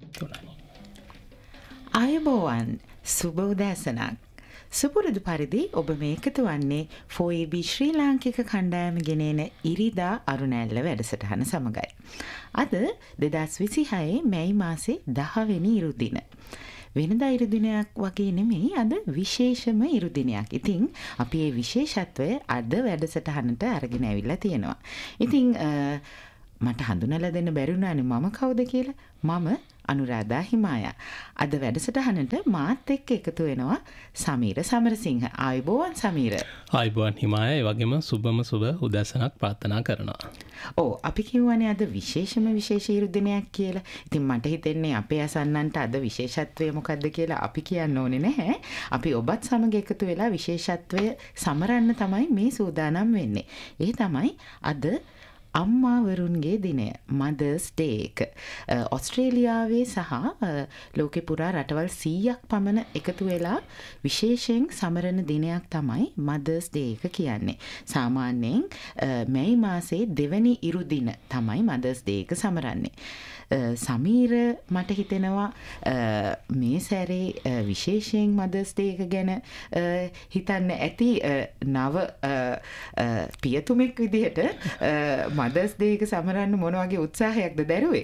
තුනයි. ආයුබෝවන් සුබ උදෑසනක්. සුපුරුදු පරිදි ඔබ මේ එකතු වන්නේ 4AB ශ්‍රී ලාංකික කණ්ඩායම ගෙනෙන ඉරිදා අරුණැල්ල වැඩසටහන සමගයි. අද 2026 මැයි මාසේ 10 වෙනි ඉරුදින. වෙනදා ඉරුදිනයක් වගේ නෙමෙයි අද විශේෂම ඉරුදිනයක්. ඉතින් අපි මේ විශේෂත්වය අද වැඩසටහනට අරගෙන ඇවිල්ලා තියෙනවා. ඉතින් මට හඳුනලා දෙන්න බැරි වුණානේ මම කවුද කියලා. මම අනුරාධා හිමායා. අද වැඩසටහනට මාත් එක්ක එකතු වෙනවා සමීර සමරසිංහ. ආයුබෝවන් සමීර. ආයුබෝවන් හිමායා. ඒ වගේම සුබම සුබ උදැසනක් ප්‍රාර්ථනා කරනවා. ඔව් අපි කියවනේ අද විශේෂ ඉරුදිනයක් කියලා. ඉතින් මට හිතෙන්නේ අපේ අසන්නන්ට අද විශේෂත්වය මොකද්ද කියලා අපි කියන්න ඕනේ නැහැ. අපි ඔබත් සමග එකතු වෙලා විශේෂත්වය සමරන්න තමයි මේ සූදානම් වෙන්නේ. ඒ තමයි අද අම්මාවරුන්ගේ දිනය මදර්ස් ඩේ එක. ඔස්ට්‍රේලියාවේ සහ ලෝකෙ පුරා රටවල් 100ක් පමණ එකතු වෙලා විශේෂයෙන් සමරන දිනයක් තමයි මදර්ස් ඩේ එක කියන්නේ. සාමාන්‍යයෙන් මැයි මාසේ දෙවැනි ඉරුදින තමයි මදර්ස් ඩේ එක සමරන්නේ. සමීර මට හිතෙනවා මේ සැරේ විශේෂයෙන් මදර්ස් ඩේ එක ගැන හිතන්න ඇති නව පියතුමෙක් විදිහට මදර්ස් ඩේ එක සමරන්න මොන වගේ උත්සාහයක්ද දැරුවේ?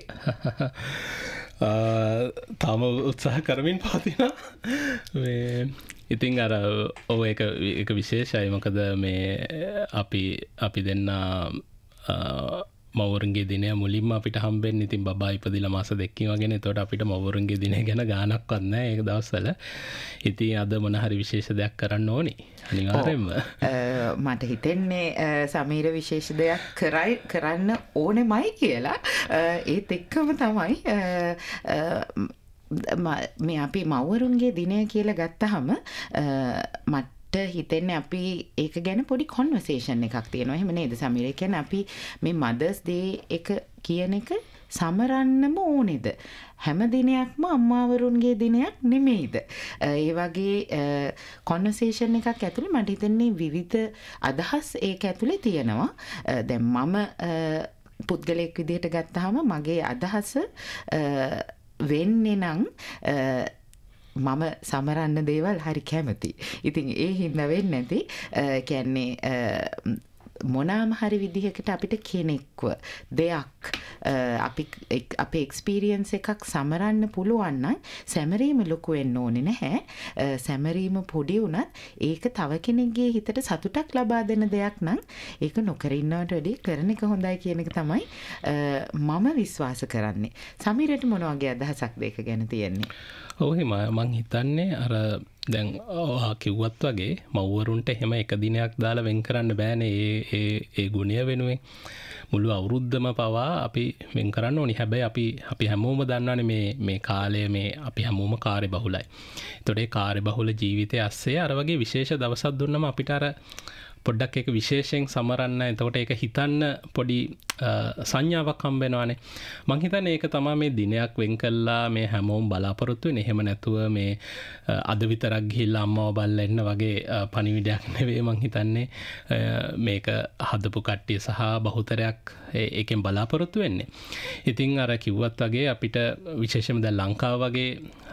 තාම උත්සාහ කරමින් පවතිනවා. ඉතින් අර ඔව් ඒක විශේෂයි. මොකද මේ අපි දෙන්න මවුරුන්ගේ දිනය මුලින්ම අපිට හම්බෙන්නේ. ඉතින් බබා ඉපදිලා මාස දෙකකින් වගේ නේ. එතකොට අපිට මවුරුන්ගේ දිනය ගැන ගානක්වත් නැහැ ඒක දවස්වල. ඉතින් අද මොන හරි විශේෂ දෙයක් කරන්න ඕනේ අනිවාර්යයෙන්ම. මට හිතෙන්නේ සමීර විශේෂ දෙයක් කරන්න ඕනෙමයි කියලා. ඒත් එක්කම තමයි මේ අපි මවුරුන්ගේ දිනය කියලා ගත්තහම මට හිතෙන්නේ අපි ඒක ගැන පොඩි කොන්වර්සේෂන් එකක් තියෙනවා. එහෙම නේද සමීර? ඒ කියන්නේ අපි මේ මදර්ස් ඩේ එක කියන එක සමරන්නම ඕනේද? හැම දිනයක්ම අම්මාවරුන්ගේ දිනයක් නෙමෙයිද? ඒ වගේ කොන්වර්සේෂන් එකක් ඇතුලේ මට හිතෙන්නේ විවිධ අදහස් ඒක ඇතුලේ තියෙනවා. දැන් මම පුද්ගලයෙක් විදිහට ගත්තාම මගේ අදහස වෙන්නේ නම් මම සමරන්න දේවල් හරි කැමති. ඉතින් ඒ හින්දා වෙන්නේ නැති කියන්නේ මොනම හරි විදිහකට අපිට කෙනෙක්ව දෙයක් අපේ එක්ස්පීරියන්ස් එකක් සමරන්න පුළුවන් නම් සැමරීම ලොකු වෙන්න ඕනේ නැහැ. සැමරීම පොඩි වුණත් ඒක තව කෙනෙක්ගේ හිතට සතුටක් ලබා දෙන දෙයක් නම් ඒක නොකර ඉන්නවට වැඩිය කරන එක හොඳයි කියන එක තමයි මම විශ්වාස කරන්නේ. සමීරට මොන වගේ අදහසක්ද ඒක ගැන තියෙන්නේ? ඔව් මං හිතන්නේ අර දැන් කිව්වත් වගේ මව්වරුන්ට එහෙම එක දිනයක් දාලා වෙන් කරන්න බෑනේ ඒ ගුණය වෙනුවෙන්. මුළු අවුරුද්දම පවා අපි වෙන් කරන්න ඕනි. හැබැයි අපි හැමෝම දන්නවනේ මේ කාලය මේ අපි හැමෝම කාර්යබහුලයි. ඒතකොට ඒ කාර්යබහුල ජීවිතය ඇස්සේ අර වගේ විශේෂ දවසක් දුන්නම අපිට අර පොඩ්ඩක් ඒක විශේෂයෙන් සමරන්න. එතකොට ඒක හිතන්න පොඩි සංඥාවක් හම්බ වෙනවානේ. මං හිතන්නේ ඒක තමයි මේ දිනයක් වෙන් කළා මේ හැමෝම බලාපොරොත්තු වෙන්නේ. එහෙම නැතුව මේ අද විතරක් ගිහිල්ලා අම්මව බලලා එන්න වගේ පණිවිඩයක් නෙවෙයි මං හිතන්නේ. මේක හදපු කට්ටිය සහ බහුතරයක් ඒකෙන් බලාපොරොත්තු වෙන්නේ. ඉතින් අර කිව්වත් වගේ අපිට විශේෂයෙන්ම දැන් ලංකාව වගේ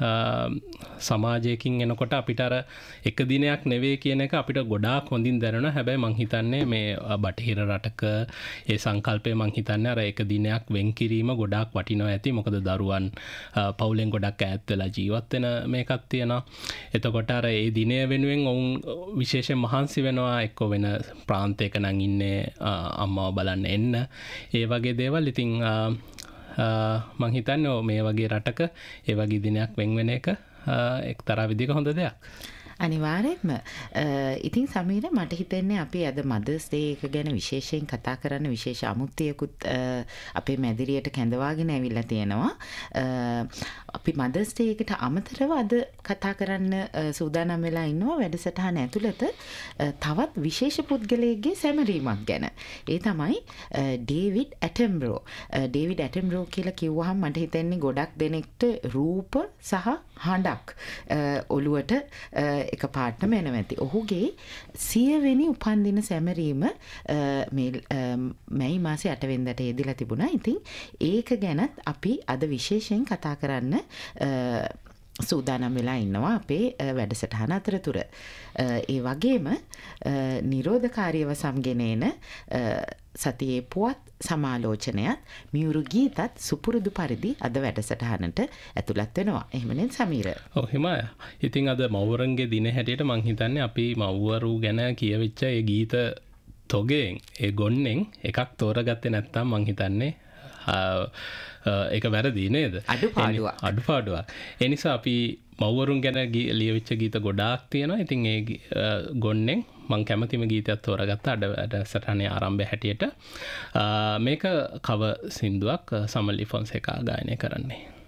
සමාජයකින් එනකොට අපිට අර එක දිනයක් නෙවෙයි කියන එක අපිට ගොඩාක් හොඳින් දැනෙනවා. හැබැයි මං හිතන්නේ මේ බටහිර රටක ඒ සංකල්පය මං හිතන්නේ අර එක දිනයක් වෙන් කිරීම ගොඩාක් වටිනවා ඇති. මොකද දරුවන් පවුලෙන් ගොඩක් ඈත් වෙලා ජීවත් වෙන මේකක් තියෙනවා. එතකොට අර ඒ දිනය වෙනුවෙන් ඔවුන් විශේෂයෙන් මහන්සි වෙනවා. එක්ක වෙන ප්‍රාන්තයක නම් ඉන්නේ අම්මව බලන්න එන්න. ඒ වගේ දේවල්. ඉතින් මං හිතන්නේ මේ වගේ රටක ඒ වගේ දිනයක් වෙන් වෙන එක එක්තරා විදිහක හොඳ දෙයක්. අනිවාර්යෙන්ම. ඉතින් සමීර මට හිතෙන්නේ අපි අද මදර්ස් ඩේ එක ගැන විශේෂයෙන් කතා කරන්න විශේෂ අමුත්තියකුත් අපේ මැදිරියට කැඳවාගෙන ඇවිල්ලා තියෙනවා. අපි මදර්ස් ඩේ එකට අමතරව අද කතා කරන්න සූදානම් වෙලා ඉන්නවා වැඩසටහන ඇතුළත තවත් විශේෂ පුද්ගලයෙක්ගේ සැමරීමක් ගැන. ඒ තමයි ඩේවිඩ් ඇටම්බරෝ. ඩේවිඩ් ඇටම්බරෝ කියලා කිව්වහම මට හිතෙන්නේ ගොඩක් දෙනෙක්ට රූප සහ හඬක් ඔළුවට එක පාටම එනවා ඇති. ඔහුගේ 100 වෙනි උපන්දින සැමරීම මැයි මාසේ 8 වෙනිදාට යෙදিলা තිබුණා. ඉතින් ඒක ගැනත් අපි අද විශේෂයෙන් කතා කරන්න සූදානම් වෙලා ඉන්නවා අපේ වැඩසටහන අතරතුර. ඒ වගේම නිරෝධකාරීව සම්ගෙන එන සතියේ පුවත් සමාලෝචනයත් මියුරු ගීතත් සුපුරුදු පරිදි අද වැඩසටහනට ඇතුළත් වෙනවා. එහෙමනේ සමීර. ඔව් හිමා. ඉතින් අද මව්වරුන්ගේ දින හැටියට මං හිතන්නේ අපි මව්වරු ගැන කියවිච්ච ඒ ගීත තොගෙන් ඒ ගොන්නෙන් එකක් තෝරගත්තේ නැත්නම් මං හිතන්නේ ඒක වැරදි නේද? අඩුපාඩුවක්. ඒ නිසා අපි මව්වරුන් ගැන ලියවිච්ච ගීත ගොඩාක් තියෙනවා. ඉතින් ඒ ගොන්නෙන් මං කැමතිම ගීතයක් තෝරගත්ත වැඩසටහනේ ආරම්භය හැටියට. මේක කව සින්දුවක් සමලි ෆොන්සේකා ගායනය කරන්නේ.